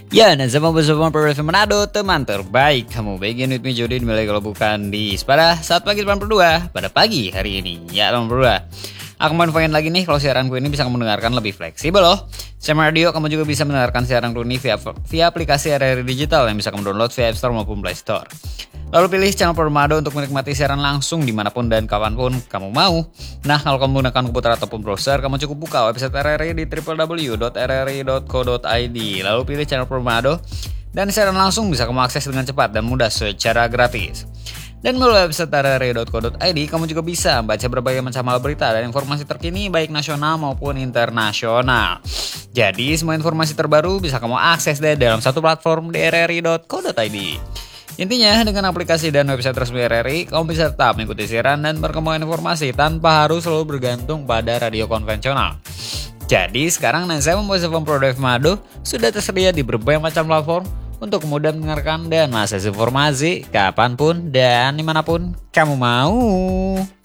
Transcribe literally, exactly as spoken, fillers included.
Ya, dan sama bersama Progres Manado, teman terbaik kamu. Bagian with me Jody, dimulai kalau bukan di pada saat pagi delapan puluh dua pada pagi hari ini. Ya, delapan puluh dua. Aku mau infoin lagi nih kalau siaranku ini bisa kamu dengarkan lebih fleksibel loh. Sama radio kamu juga bisa mendengarkan siaranku ini via, via aplikasi R R I Digital yang bisa kamu download via App Store maupun Play Store. Lalu pilih channel Permado untuk menikmati siaran langsung dimanapun dan kapanpun kamu mau. Nah, kalau kamu menggunakan komputer ataupun browser, kamu cukup buka website R R I di w w w dot r r i dot co dot i d. Lalu pilih channel Permado dan siaran langsung bisa kamu akses dengan cepat dan mudah secara gratis. Dan melalui website r r i dot co dot i d, kamu juga bisa membaca berbagai macam hal berita dan informasi terkini baik nasional maupun internasional. Jadi semua informasi terbaru bisa kamu akses deh dalam satu platform di r r i dot co dot i d. Intinya dengan aplikasi dan website resmi R R I, kamu bisa tetap mengikuti siaran dan perkembangan informasi tanpa harus selalu bergantung pada radio konvensional. Jadi sekarang Nansa membuat Telepon Progres Manado sudah tersedia di berbagai macam platform untuk kemudian mendengarkan dan mengakses informasi kapanpun dan dimanapun kamu mau.